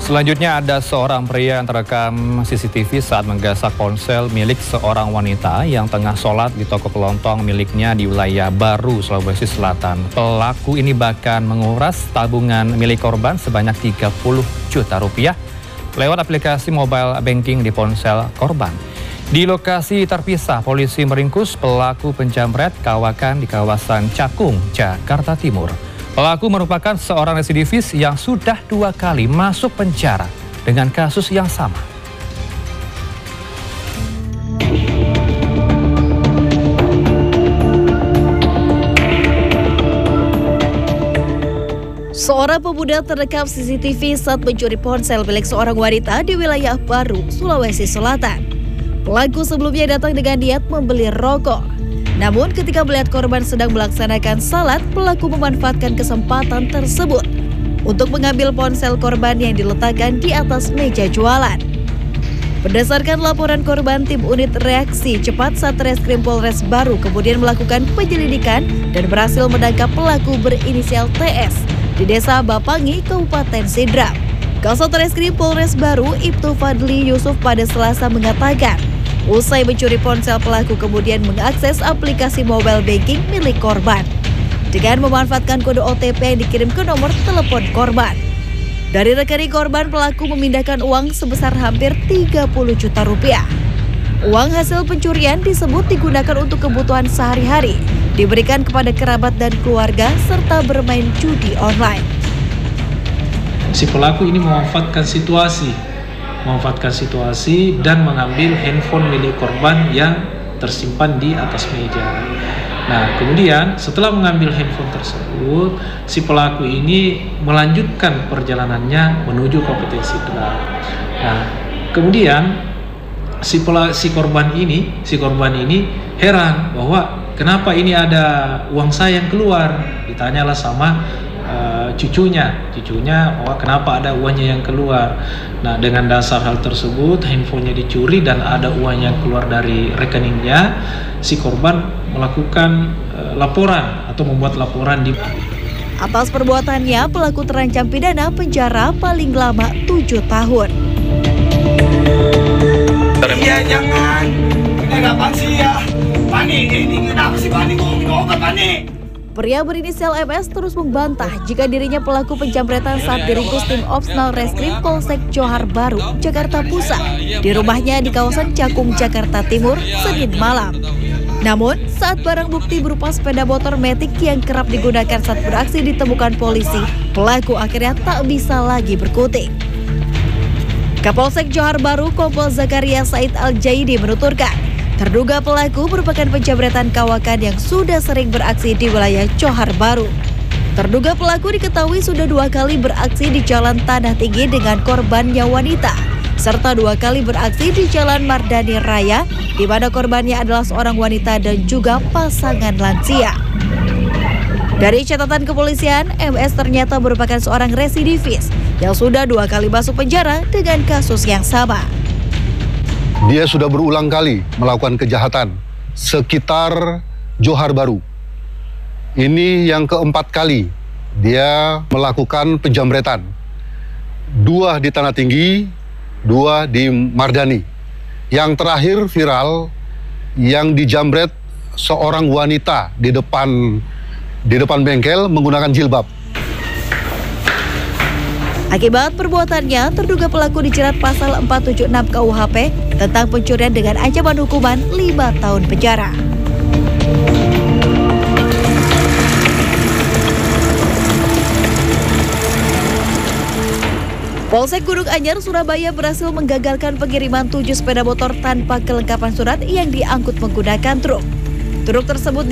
Selanjutnya ada seorang pria yang terekam CCTV saat menggasak ponsel milik seorang wanita yang tengah sholat di toko kelontong miliknya di wilayah Baru, Sulawesi Selatan. Pelaku ini bahkan menguras tabungan milik korban sebanyak 30 juta rupiah lewat aplikasi mobile banking di ponsel korban. Di lokasi terpisah, polisi meringkus pelaku penjamret kawakan di kawasan Cakung, Jakarta Timur. Pelaku merupakan seorang residivis yang sudah 2 kali masuk penjara dengan kasus yang sama. Seorang pemuda terekam CCTV saat mencuri ponsel milik seorang wanita di wilayah Baru, Sulawesi Selatan. Pelaku sebelumnya datang dengan niat membeli rokok. Namun ketika melihat korban sedang melaksanakan salat, pelaku memanfaatkan kesempatan tersebut untuk mengambil ponsel korban yang diletakkan di atas meja jualan. Berdasarkan laporan korban, tim unit reaksi cepat Satreskrim Polres Baru kemudian melakukan penyelidikan dan berhasil menangkap pelaku berinisial TS di Desa Bapangi, Kabupaten Sidrap. Kasat Reskrim Polres Baru, Ibtu Fadli Yusuf pada Selasa mengatakan, usai mencuri ponsel, pelaku kemudian mengakses aplikasi mobile banking milik korban dengan memanfaatkan kode OTP yang dikirim ke nomor telepon korban. Dari rekening korban, pelaku memindahkan uang sebesar hampir 30 juta rupiah. Uang hasil pencurian disebut digunakan untuk kebutuhan sehari-hari, diberikan kepada kerabat dan keluarga, serta bermain judi online. Si pelaku ini memanfaatkan situasi dan mengambil handphone milik korban yang tersimpan di atas meja. Nah, kemudian setelah mengambil handphone tersebut, si pelaku ini melanjutkan perjalanannya menuju Kabupaten Sidrap. Nah, kemudian si korban ini heran bahwa kenapa ini ada uang saya yang keluar. Ditanyalah sama cucunya, bahwa kenapa ada uangnya yang keluar. Nah, dengan dasar hal tersebut, handphonenya dicuri dan ada uang yang keluar dari rekeningnya. Si korban melakukan laporan atau membuat laporan di. Atas perbuatannya, pelaku terancam pidana penjara paling lama 7 tahun. Iya, jangan. Kenapa sih ya? Pani, ini kenapa sih Pani? Ngomong obat Pani. Pria berinisial MS terus membantah jika dirinya pelaku penjamretan saat diringkus tim Opsnal Reskrim Polsek Johar Baru, Jakarta Pusat, di rumahnya di kawasan Cakung, Jakarta Timur, Senin malam. Namun, saat barang bukti berupa sepeda motor Matic yang kerap digunakan saat beraksi ditemukan polisi, pelaku akhirnya tak bisa lagi berkutik. Kapolsek Johar Baru, Kompol Zakaria Said Al-Jaidi menuturkan, terduga pelaku merupakan penjamretan kawakan yang sudah sering beraksi di wilayah Johar Baru. Terduga pelaku diketahui sudah 2 kali beraksi di Jalan Tanah Tinggi dengan korbannya wanita, serta 2 kali beraksi di Jalan Mardani Raya, di mana korbannya adalah seorang wanita dan juga pasangan lansia. Dari catatan kepolisian, MS ternyata merupakan seorang residivis yang sudah 2 kali masuk penjara dengan kasus yang sama. Dia sudah berulang kali melakukan kejahatan sekitar Johar Baru. Ini yang keempat kali dia melakukan penjamretan. 2 di Tanah Tinggi, 2 di Mardani. Yang terakhir viral yang dijamret seorang wanita di depan bengkel menggunakan jilbab. Akibat perbuatannya, terduga pelaku dijerat pasal 476 KUHP tentang pencurian dengan ancaman hukuman 5 tahun penjara. Polsek Gunung Anyar, Surabaya berhasil menggagalkan pengiriman 7 sepeda motor tanpa kelengkapan surat yang diangkut menggunakan truk. Truk tersebut